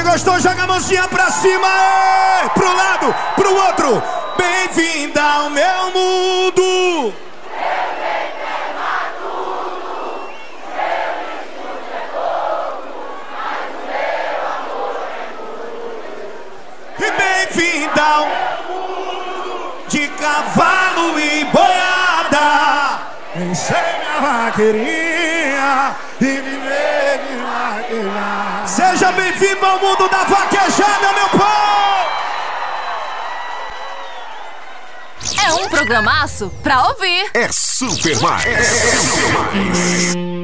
gostou, joga a mãozinha pra cima, pro lado, pro outro. Bem-vinda ao meu mundo. E bem-vinda ao de cavalo e boiada. Vencer minha vaqueirinha e viver de vaquejar. Seja bem-vindo ao mundo da vaquejada, meu povo! É um programaço pra ouvir. É Super Mais.